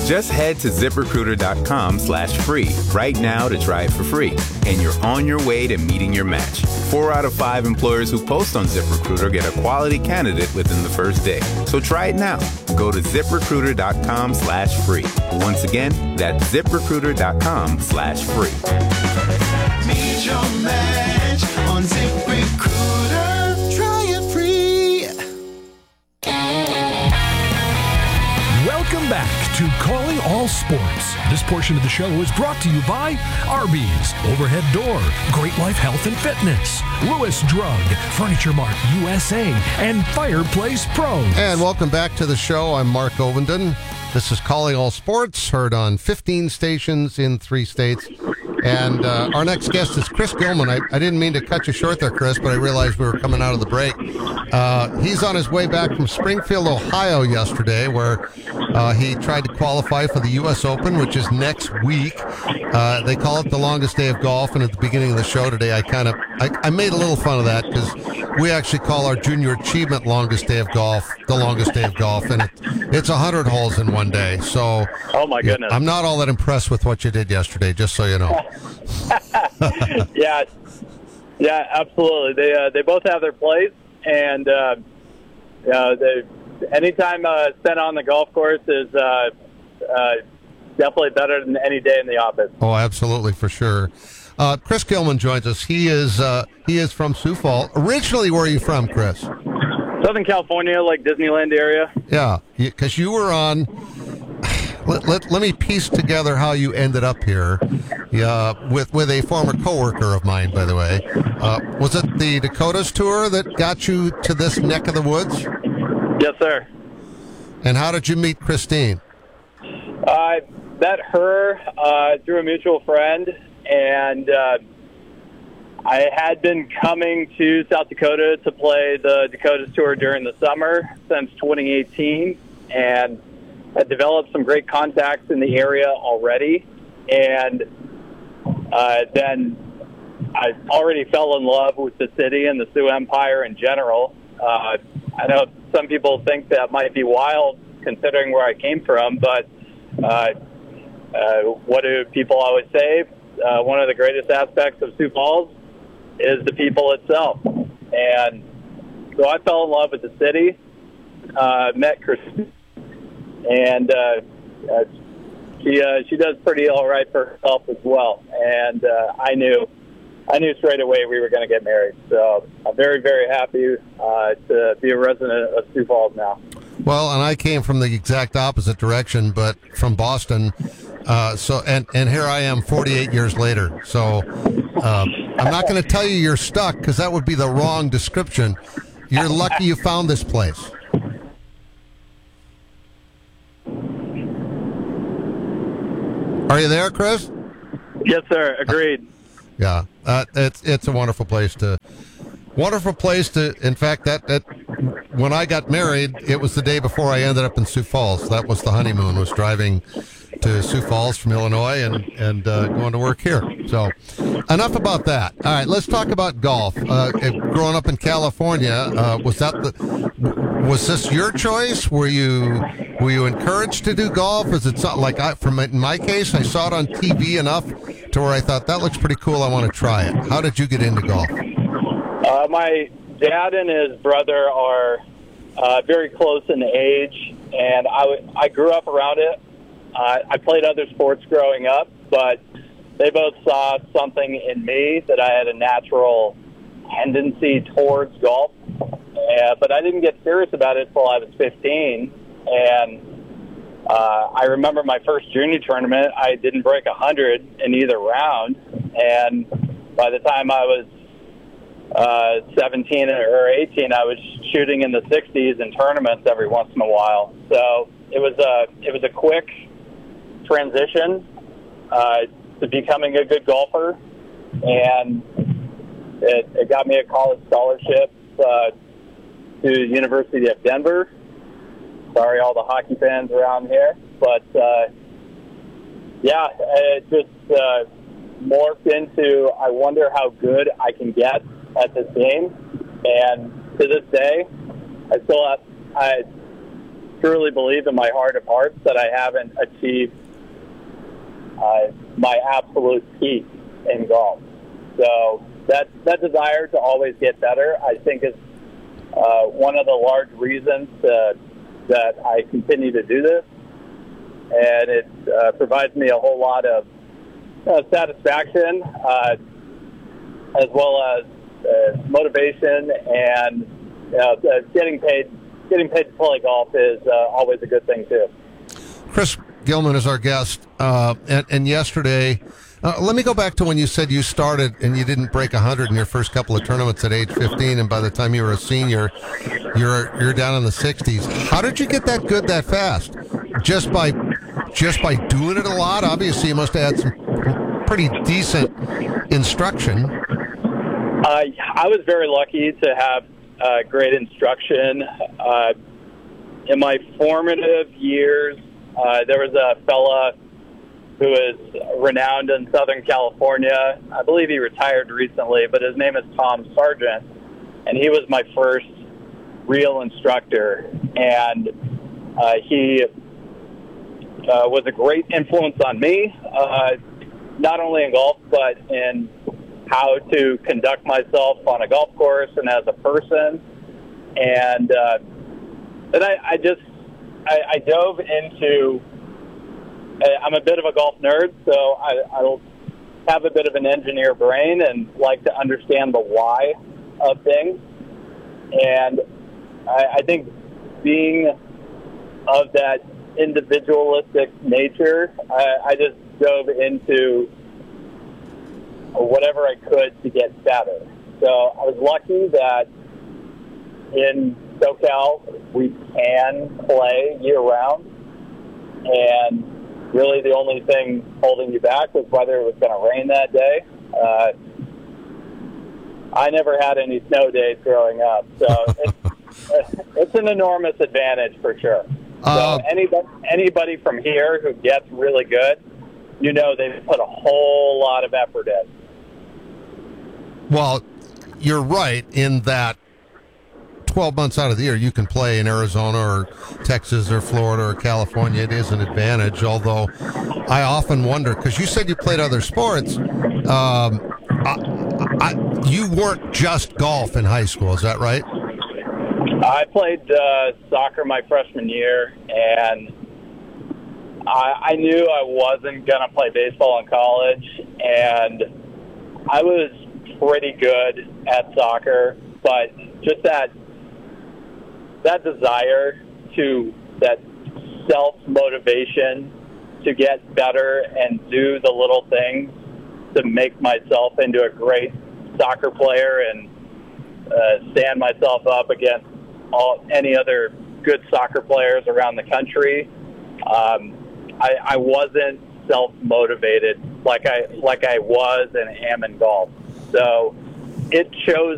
Just head to ZipRecruiter.com/free right now to try it for free, and you're on your way to meeting your match. 4 out of 5 employers who post on ZipRecruiter get a quality candidate within the first day. So try it now. Go to ZipRecruiter.com/free. Once again, that's ZipRecruiter.com/free. Meet your match on ZipRecruiter. Try it free. Welcome back to Calling All Sports. This portion of the show is brought to you by Arby's, Overhead Door, Great Life Health and Fitness, Lewis Drug, Furniture Mart USA, and Fireplace Pros. And welcome back to the show. I'm Mark Ovenden. This is Calling All Sports, heard on 15 stations in 3 states. And our next guest is Chris Gilman. I didn't mean to cut you short there, Chris, but I realized we were coming out of the break. He's on his way back from Springfield, Ohio yesterday, where he tried to qualify for the U.S. Open, which is next week. They call it the longest day of golf, and at the beginning of the show today, I made a little fun of that because we actually call our junior achievement longest day of golf the longest day of golf, and it's 100 holes in one day. So, oh my goodness, I'm not all that impressed with what you did yesterday, just so you know. Yeah, absolutely. They both have their place, and anytime spent on the golf course is definitely better than any day in the office. Oh, absolutely, for sure. Chris Gilman joins us. He is from Sioux Falls. Originally, where are you from, Chris? Southern California, like Disneyland area. Yeah, because you were on. Let me piece together how you ended up here. With a former coworker of mine, by the way. Was it the Dakotas tour that got you to this neck of the woods? Yes, sir. And how did you meet Christine? I met her through a mutual friend, and I had been coming to South Dakota to play the Dakotas tour during the summer since 2018, and had developed some great contacts in the area already, and then I already fell in love with the city and the Sioux Empire in general. I know some people think that might be wild considering where I came from, but what do people always say? One of the greatest aspects of Sioux Falls is the people itself. And so I fell in love with the city, met Christine, and she does pretty all right for herself as well. And I knew straight away we were going to get married. So I'm very, very happy to be a resident of Sioux Falls now. Well, and I came from the exact opposite direction, but from Boston. And here I am 48 years later. So I'm not going to tell you you're stuck because that would be the wrong description. You're lucky you found this place. Are you there, Chris? Yes, sir. Agreed. Yeah, it's a wonderful place to. In fact, that when I got married, it was the day before I ended up in Sioux Falls. That was the honeymoon. Was driving to Sioux Falls from Illinois and going to work here. So, enough about that. All right, let's talk about golf. Growing up in California, was this your choice? Were you encouraged to do golf? Is it something like in my case, I saw it on TV enough to where I thought that looks pretty cool. I want to try it. How did you get into golf? My dad and his brother are very close in age, and I grew up around it. I played other sports growing up, but they both saw something in me that I had a natural tendency towards golf. But I didn't get serious about it until I was 15, and I remember my first junior tournament, I didn't break 100 in either round, and by the time I was 17 or 18, I was shooting in the 60s in tournaments every once in a while. So it was a quick transition to becoming a good golfer, and it got me a college scholarship to the University of Denver. Sorry, all the hockey fans around here, but it just morphed into I wonder how good I can get at this game, and to this day, I truly believe in my heart of hearts that I haven't achieved my absolute peak in golf. So that desire to always get better, I think, is one of the large reasons that I continue to do this. And it provides me a whole lot of satisfaction, as well as motivation, and getting paid to play golf is always a good thing too. Chris Gilman is our guest, and yesterday, let me go back to when you said you started and you didn't break 100 in your first couple of tournaments at age 15, and by the time you were a senior, you're down in the 60s. How did you get that good that fast? Just by doing it a lot? Obviously, you must have had some pretty decent instruction. I was very lucky to have great instruction. In my formative years, there was a fella who is renowned in Southern California. I believe he retired recently, but his name is Tom Sargent, and he was my first real instructor. And he was a great influence on me, not only in golf, but in how to conduct myself on a golf course and as a person. And I dove into, I'm a bit of a golf nerd, so I'll have a bit of an engineer brain and like to understand the why of things. And I think being of that individualistic nature, I just dove into whatever I could to get better. So I was lucky that in SoCal we can play year-round, and really the only thing holding you back was whether it was going to rain that day. I never had any snow days growing up, so it's an enormous advantage for sure. So anybody from here who gets really good, you know they've put a whole lot of effort in. Well, you're right in that 12 months out of the year you can play in Arizona or Texas or Florida or California. It is an advantage, although I often wonder, because you said you played other sports, you weren't just golf in high school, is that right? I played soccer my freshman year, and I knew I wasn't going to play baseball in college, and I was pretty good at soccer, but just that desire to, that self-motivation to get better and do the little things to make myself into a great soccer player and stand myself up against any other good soccer players around the country. I wasn't self-motivated like I was and am in golf. So it shows